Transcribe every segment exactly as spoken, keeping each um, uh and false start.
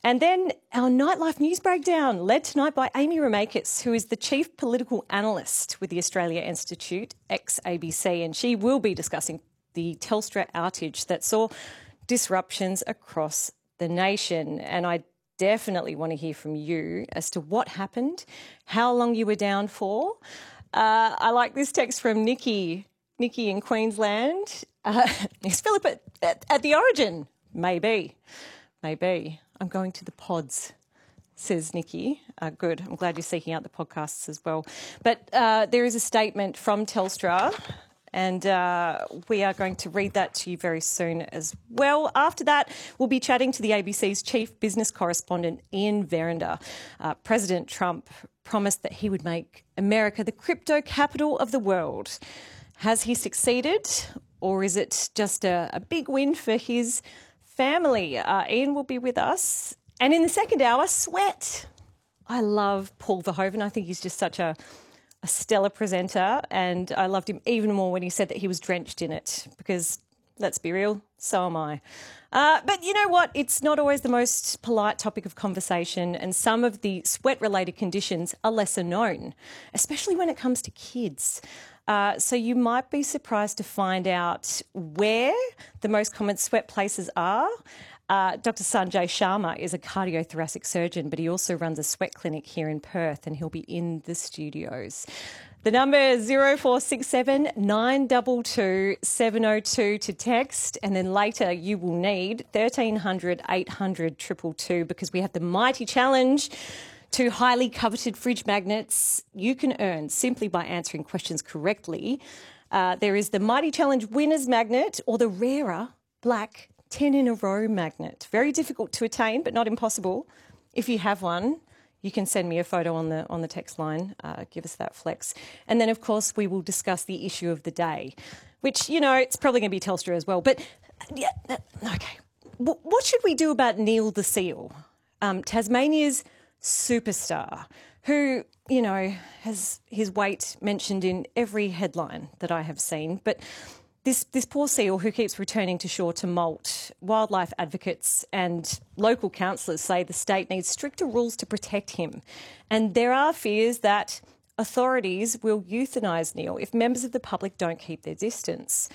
And then our nightlife news breakdown, led tonight by Amy Ramakis, who is the Chief Political Analyst with the Australia Institute, ex-A B C, and she will be discussing the Telstra outage that saw disruptions across the nation. And I definitely want to hear from you as to what happened, how long you were down for. Uh, I like this text from Nikki, Nikki in Queensland. Uh, is Philip at, at, at the origin? Maybe, maybe. I'm going to the pods, says Nikki. Uh, good. I'm glad you're seeking out the podcasts as well. But uh, there is a statement from Telstra, and uh, we are going to read that to you very soon as well. After that, we'll be chatting to the A B C's chief business correspondent, Ian Verrinder. Uh, President Trump promised that he would make America the crypto capital of the world. Has he succeeded, or is it just a, a big win for his family? Uh, Ian will be with us. And in the second hour, Sweat. I love Paul Verhoeven. I think he's just such a, a stellar presenter, and I loved him even more when he said that he was drenched in it, because let's be real, so am I. Uh, but you know what? It's not always the most polite topic of conversation, and some of the sweat-related conditions are lesser known, especially when it comes to kids. Uh, so you might be surprised to find out where the most common sweat places are. Uh, Doctor Sanjay Sharma is a cardiothoracic surgeon, but he also runs a sweat clinic here in Perth, and he'll be in the studios. The number is zero four six seven nine two two seven zero two to text, and then later you will need thirteen hundred eight hundred two two two, because we have the mighty challenge to highly coveted fridge magnets you can earn simply by answering questions correctly. Uh, there is the Mighty Challenge Winners Magnet, or the rarer black ten in a row magnet. Very difficult to attain, but not impossible. If you have one, you can send me a photo on the on the text line. Uh, give us that flex. And then, of course, we will discuss the issue of the day, which, you know, it's probably going to be Telstra as well. But, yeah, okay. What should we do about Neil the seal, um, Tasmania's superstar, who, you know, has his weight mentioned in every headline that I have seen. But this this poor seal who keeps returning to shore to molt, wildlife advocates and local councillors say the state needs stricter rules to protect him. And there are fears that authorities will euthanise Neil if members of the public don't keep their distance.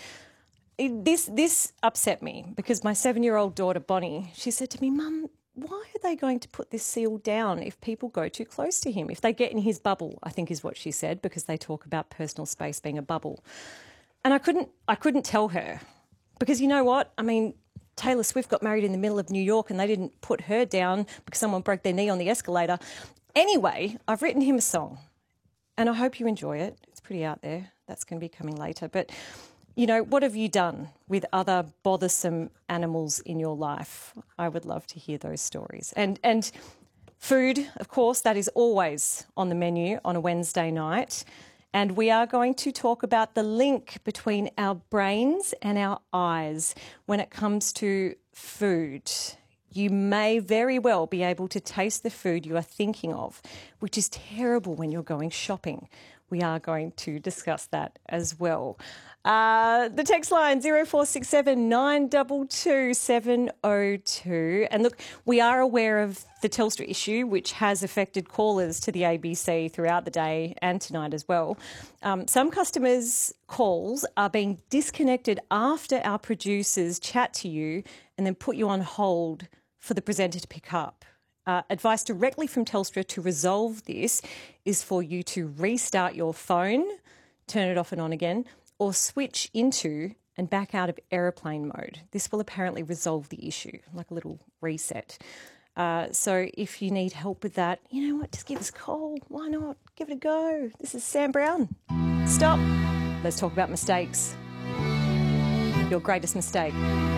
This, this upset me, because my seven-year-old daughter, Bonnie, she said to me, "Mum, why are they going to put this seal down if people go too close to him? If they get in his bubble," I think is what she said, because they talk about personal space being a bubble. And I couldn't I couldn't tell her, because you know what? I mean, Taylor Swift got married in the middle of New York and they didn't put her down because someone broke their knee on the escalator. Anyway, I've written him a song, and I hope you enjoy it. It's pretty out there. That's going to be coming later. But you know, what have you done with other bothersome animals in your life? I would love to hear those stories. And and food, of course, that is always on the menu on a Wednesday night. And we are going to talk about the link between our brains and our eyes when it comes to food. You may very well be able to taste the food you are thinking of, which is terrible when you're going shopping. We are going to discuss that as well. Uh, the text line, zero four six seven nine two two seven zero two. And look, we are aware of the Telstra issue, which has affected callers to the A B C throughout the day and tonight as well. Um, some customers' calls are being disconnected after our producers chat to you and then put you on hold for the presenter to pick up. Uh, advice directly from Telstra to resolve this is for you to restart your phone, turn it off and on again, or switch into and back out of aeroplane mode. This will apparently resolve the issue, like a little reset. Uh, so if you need help with that, you know what, just give us a call. Why not? Give it a go. This is Sam Brown. Stop. Let's talk about mistakes. Your greatest mistake.